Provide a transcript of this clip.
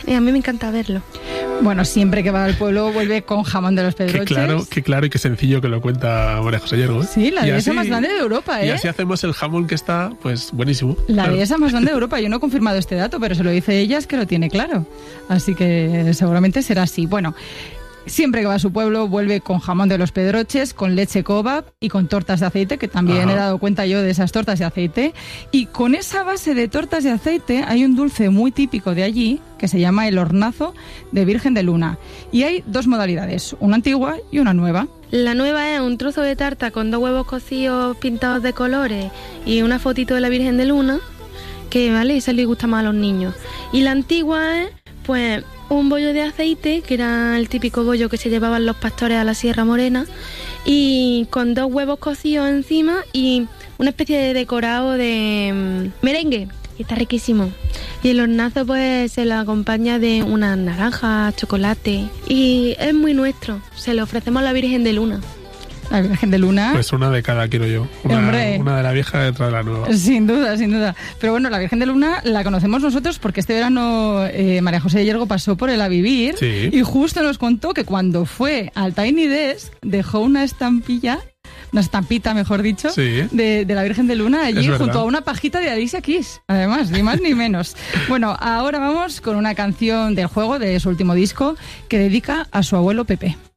y a mí me encanta verlo. Bueno, siempre que va al pueblo vuelve con jamón de los Pedroches. Qué claro y qué sencillo que lo cuenta María José Yergo, ¿eh? Sí, la dehesa más grande de Europa, ¿eh? Y así hacemos el jamón que está, pues, buenísimo. La dehesa más grande de Europa. Yo no he confirmado este dato, pero se lo dice ella, es que lo tiene claro. Así que seguramente será así. Bueno, siempre que va a su pueblo vuelve con jamón de los Pedroches, con leche kebab y con tortas de aceite, que también he dado cuenta yo de esas tortas de aceite. Y con esa base de tortas de aceite hay un dulce muy típico de allí que se llama el hornazo de Virgen de Luna. Y hay dos modalidades, una antigua y una nueva. La nueva es un trozo de tarta con 2 huevos cocidos pintados de colores y una fotito de la Virgen de Luna, que vale, esa le gusta más a los niños. Y la antigua es, pues, un bollo de aceite, que era el típico bollo que se llevaban los pastores a la Sierra Morena, y con 2 huevos cocidos encima y una especie de decorado de merengue, que está riquísimo. Y el hornazo pues se lo acompaña de unas naranjas, chocolate, y es muy nuestro, se lo ofrecemos a la Virgen de Luna. La Virgen de Luna. Pues una de cada quiero yo. Una de la vieja detrás de la nueva. Sin duda, sin duda. Pero bueno, la Virgen de Luna la conocemos nosotros porque este verano María José Yergo pasó por él a vivir, sí, y justo nos contó que cuando fue al Tiny Desk dejó una estampita, mejor dicho, sí, de la Virgen de Luna allí junto a una pajita de Alicia Keys, además, ni más ni menos. Bueno, ahora vamos con una canción del juego de su último disco que dedica a su abuelo Pepe.